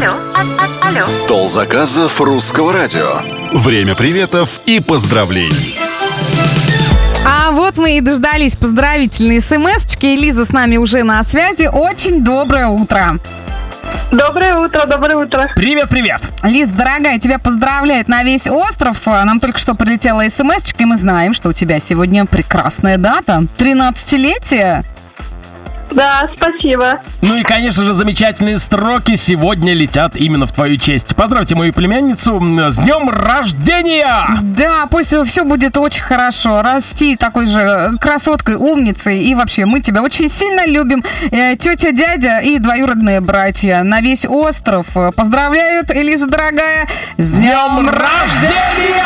Алло. Стол заказов Русского радио. Время приветов и поздравлений. А вот мы и дождались поздравительные смс-очки. И Лиза с нами уже на связи. Очень доброе утро. Доброе утро. Привет. Лиз, дорогая, тебя поздравляет на весь остров. Нам только что прилетела смс-очка, и мы знаем, что у тебя сегодня прекрасная дата. 13-летие. Да, спасибо. Ну и, конечно же, замечательные строки сегодня летят именно в твою честь. Поздравьте мою племянницу с днем рождения! Да, пусть все будет очень хорошо. Расти такой же красоткой, умницей. И вообще, мы тебя очень сильно любим. Тетя, дядя и двоюродные братья на весь остров поздравляют, Элиза, дорогая, с днем рождения!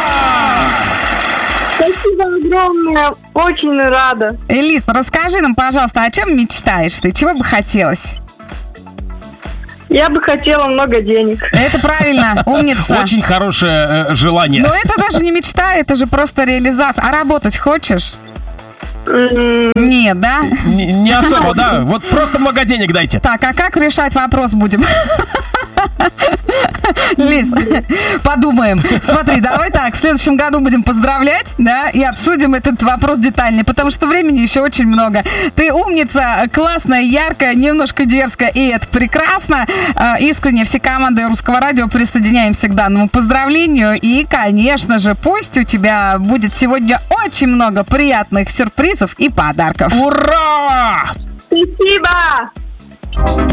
Спасибо огромное. Очень рада. Элиз, расскажи нам, пожалуйста, о чем мечтаешь ты? Чего бы хотелось? Я бы хотела много денег. Это правильно, умница. Очень хорошее желание. Но это даже не мечта, это же просто реализация. А работать хочешь? Нет, да? Не особо, да. Вот просто много денег дайте. Так, а как решать вопрос будем? Лиз, подумаем. Смотри, давай так, в следующем году будем поздравлять, да, и обсудим этот вопрос детальнее, потому что времени еще очень много. Ты умница, классная, яркая, немножко дерзкая, и это прекрасно. Искренне все команды Русского радио присоединяемся к данному поздравлению. И, конечно же, пусть у тебя будет сегодня очень много приятных сюрпризов и подарков. Ура! Спасибо!